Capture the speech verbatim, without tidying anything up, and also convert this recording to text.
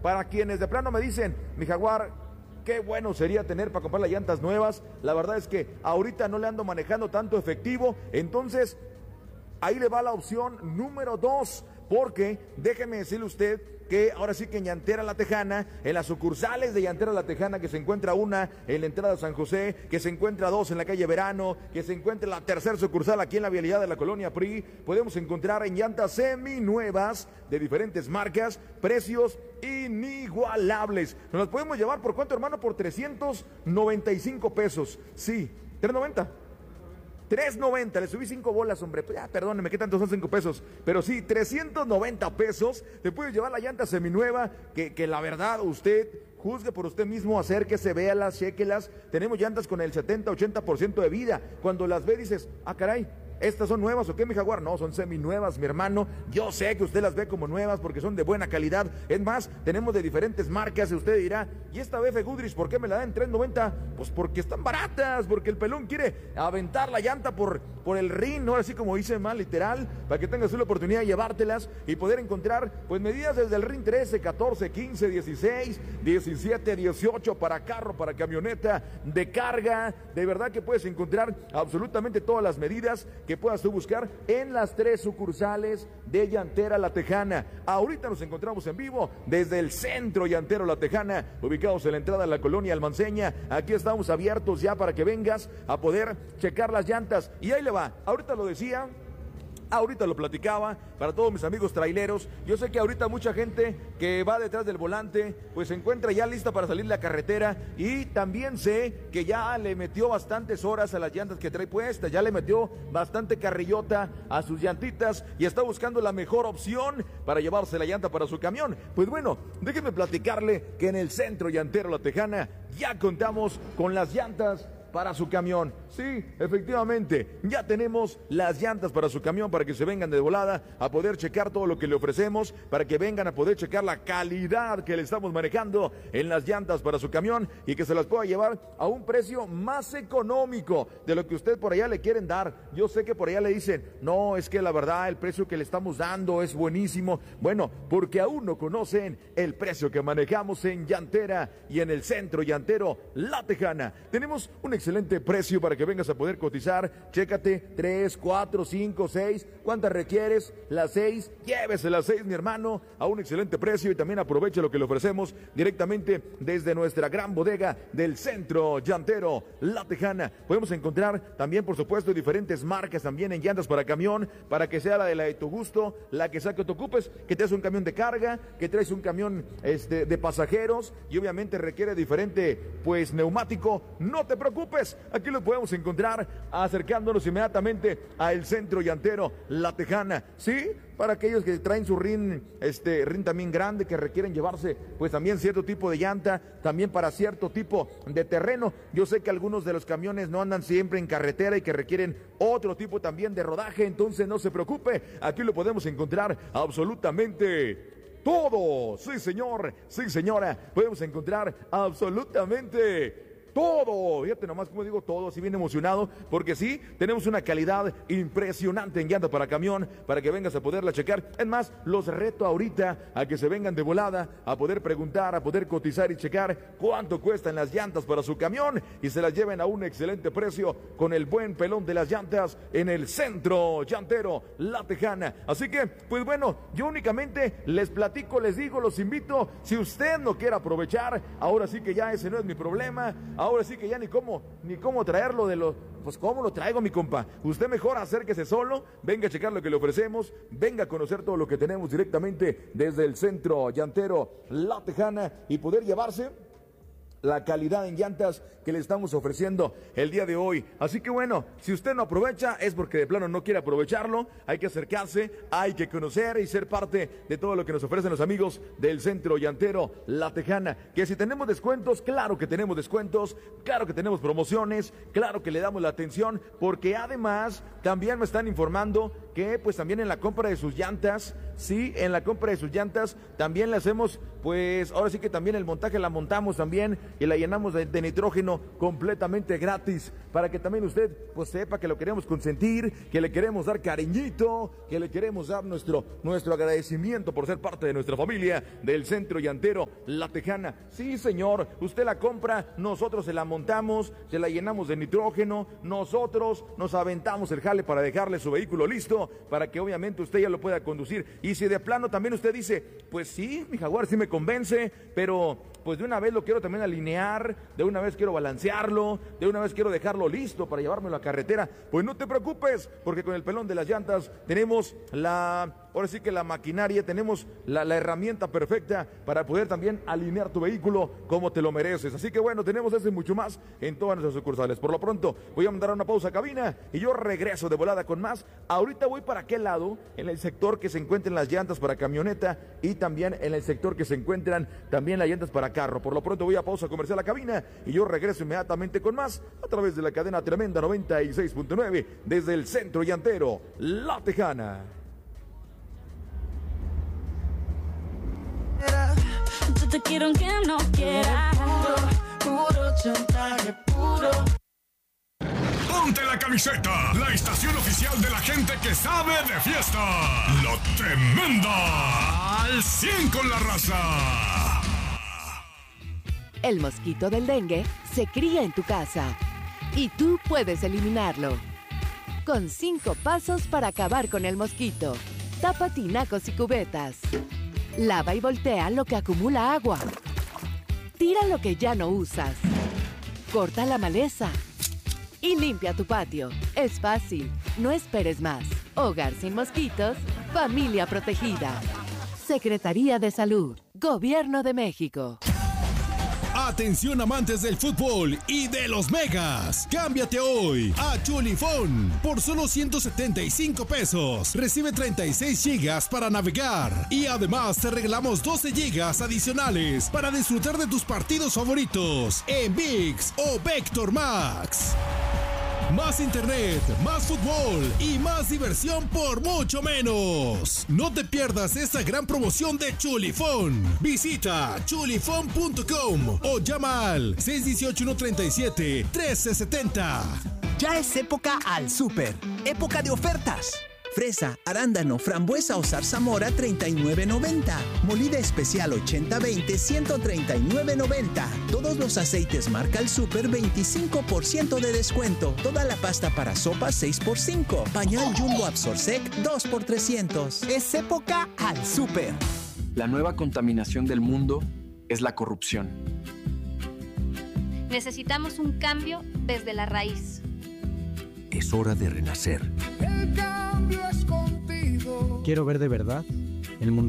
Para quienes de plano me dicen, mi Jaguar, qué bueno sería tener para comprar las llantas nuevas. La verdad es que ahorita no le ando manejando tanto efectivo. Entonces, ahí le va la opción número dos. Porque déjeme decirle usted que ahora sí que en Llantera La Tejana, en las sucursales de Llantera La Tejana, que se encuentra una en la entrada de San José, que se encuentra dos en la calle Verano, que se encuentra la tercera sucursal aquí en la vialidad de la colonia P R I, podemos encontrar en llantas seminuevas de diferentes marcas, precios inigualables. Nos las podemos llevar, ¿por cuánto, hermano? Por trescientos noventa y cinco pesos. Sí, trescientos noventa. tres noventa, le subí cinco bolas, hombre. Ya, perdóneme, ¿qué tanto son cinco pesos? Pero sí, trescientos noventa pesos. Te puedes llevar la llanta seminueva, que, que la verdad, usted juzgue por usted mismo, acérquese, véalas, chéquelas. Tenemos llantas con el setenta, ochenta por ciento de vida. Cuando las ve dices, ah, caray, ¿estas son nuevas o qué, mi Jaguar? No, son seminuevas, mi hermano. Yo sé que usted las ve como nuevas porque son de buena calidad. Es más, tenemos de diferentes marcas y usted dirá, ¿y esta B F Goodrich por qué me la dan en tres noventa? Pues porque están baratas, porque el pelón quiere aventar la llanta por, por el rin, ¿no? Así como dice más literal, para que tengas la oportunidad de llevártelas y poder encontrar, pues, medidas desde el rin trece, catorce, quince, dieciséis, diecisiete, dieciocho, para carro, para camioneta, de carga. De verdad que puedes encontrar absolutamente todas las medidas que puedas tú buscar en las tres sucursales de Llantera La Tejana. Ahorita nos encontramos en vivo desde el centro Llantero La Tejana, ubicados en la entrada de la colonia Almanceña. Aquí estamos abiertos ya para que vengas a poder checar las llantas. Y ahí le va, ahorita lo decía, ahorita lo platicaba, para todos mis amigos traileros. Yo sé que ahorita mucha gente que va detrás del volante, pues se encuentra ya lista para salir a la carretera. Y también sé que ya le metió bastantes horas a las llantas que trae puestas, ya le metió bastante carrillota a sus llantitas y está buscando la mejor opción para llevarse la llanta para su camión. Pues bueno, déjenme platicarle que en el centro Llantero La Tejana ya contamos con las llantas para su camión. Sí, efectivamente, ya tenemos las llantas para su camión, para que se vengan de volada a poder checar todo lo que le ofrecemos, para que vengan a poder checar la calidad que le estamos manejando en las llantas para su camión y que se las pueda llevar a un precio más económico de lo que usted por allá le quieren dar. Yo sé que por allá le dicen, no, es que la verdad el precio que le estamos dando es buenísimo. Bueno, porque aún no conocen el precio que manejamos en Llantera y en el centro Llantero La Tejana. Tenemos un excelente precio para que vengas a poder cotizar. Chécate, tres, cuatro, cinco, seis, ¿cuántas requieres? Las seis, llévese las seis, mi hermano, a un excelente precio, y también aproveche lo que le ofrecemos directamente desde nuestra gran bodega del centro Llantero La Tejana. Podemos encontrar también, por supuesto, diferentes marcas también en llantas para camión, para que sea la de la de tu gusto, la que sea que te ocupes, que traes un camión de carga, que traes un camión este, de pasajeros, y obviamente requiere diferente, pues, neumático. No te preocupes, aquí lo podemos encontrar acercándonos inmediatamente al centro Llantero La Tejana. Sí, para aquellos que traen su rin, este rin también grande, que requieren llevarse pues también cierto tipo de llanta, también para cierto tipo de terreno. Yo sé que algunos de los camiones no andan siempre en carretera y que requieren otro tipo también de rodaje, entonces no se preocupe, aquí lo podemos encontrar absolutamente todo. Sí, señor, sí, señora, podemos encontrar absolutamente todo. Fíjate nomás como digo todo, así bien emocionado, porque sí, tenemos una calidad impresionante en llanta para camión, para que vengas a poderla checar. Es más, los reto ahorita a que se vengan de volada, a poder preguntar, a poder cotizar y checar cuánto cuestan las llantas para su camión, y se las lleven a un excelente precio con el buen pelón de las llantas en el centro Llantero La Tejana. Así que, pues bueno, yo únicamente les platico, les digo, los invito, si usted no quiere aprovechar, ahora sí que ya ese no es mi problema. Ahora sí que ya ni cómo, ni cómo traerlo de los, pues cómo lo traigo, mi compa. Usted mejor acérquese solo, venga a checar lo que le ofrecemos, venga a conocer todo lo que tenemos directamente desde el centro Llantero La Tejana y poder llevarse la calidad en llantas que le estamos ofreciendo el día de hoy. Así que bueno, si usted no aprovecha es porque de plano no quiere aprovecharlo. Hay que acercarse, hay que conocer y ser parte de todo lo que nos ofrecen los amigos del centro Llantero La Tejana. Que si tenemos descuentos, claro que tenemos descuentos, claro que tenemos promociones, claro que le damos la atención, porque además también me están informando que pues también en la compra de sus llantas, sí, en la compra de sus llantas también le hacemos, pues ahora sí que también el montaje la montamos también y la llenamos de, de nitrógeno completamente gratis, para que también usted pues sepa que lo queremos consentir, que le queremos dar cariñito, que le queremos dar nuestro, nuestro agradecimiento por ser parte de nuestra familia del Centro Llantero La Tejana. Sí, señor, usted la compra, nosotros se la montamos, se la llenamos de nitrógeno, nosotros nos aventamos el jale para dejarle su vehículo listo, para que obviamente usted ya lo pueda conducir. Y si de plano también usted dice, pues sí, mi Jaguar sí me convence, pero pues de una vez lo quiero también alinear, de una vez quiero balancearlo, de una vez quiero dejarlo listo para llevármelo a carretera, pues no te preocupes, porque con el pelón de las llantas tenemos la, ahora sí que la maquinaria, tenemos la, la herramienta perfecta para poder también alinear tu vehículo como te lo mereces. Así que bueno, tenemos eso y mucho más en todas nuestras sucursales. Por lo pronto voy a mandar una pausa a cabina y yo regreso de volada con más. Ahorita voy para aquel lado, en el sector que se encuentran las llantas para camioneta y también en el sector que se encuentran también las llantas para carro. Por lo pronto voy a pausa comercial a cabina y yo regreso inmediatamente con más a través de la cadena tremenda noventa y seis punto nueve desde el Centro Llantero La Tejana. Yo te quiero aunque no quieras. Puro, puro chantaje, puro. Ponte la camiseta, la estación oficial de la gente que sabe de fiesta. La Tremenda, al cien con la raza. El mosquito del dengue se cría en tu casa y tú puedes eliminarlo. Con cinco pasos para acabar con el mosquito. Tapa tinacos y cubetas. Lava y voltea lo que acumula agua. Tira lo que ya no usas. Corta la maleza. Y limpia tu patio. Es fácil, no esperes más. Hogar sin mosquitos, familia protegida. Secretaría de Salud, Gobierno de México. Atención amantes del fútbol y de los megas. Cámbiate hoy a Chulifón por solo ciento setenta y cinco pesos. Recibe treinta y seis gigas para navegar y además te regalamos doce gigas adicionales para disfrutar de tus partidos favoritos en ViX o Vector Max. Más internet, más fútbol y más diversión por mucho menos. No te pierdas esta gran promoción de Chulifón. Visita chulifón punto com o llama al seis uno ocho, uno tres siete, uno tres siete cero. Ya es época al súper. Época de ofertas. Fresa, arándano, frambuesa o zarzamora treinta y nueve noventa. Molida especial ochenta veinte ciento treinta y nueve noventa. Todos los aceites marca El Súper veinticinco por ciento de descuento. Toda la pasta para sopa seis por cinco. Pañal Jumbo Absorsec dos por trescientos. Es época al súper. La nueva contaminación del mundo es la corrupción. Necesitamos un cambio desde la raíz. Es hora de renacer. El cambio es contigo. Quiero ver de verdad el mundo